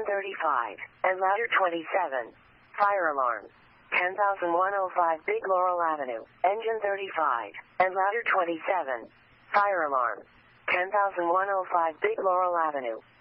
35, and ladder 27. Fire alarm. 10,105 Big Laurel Avenue, engine 35, and ladder 27. Fire alarm. 10,105 Big Laurel Avenue,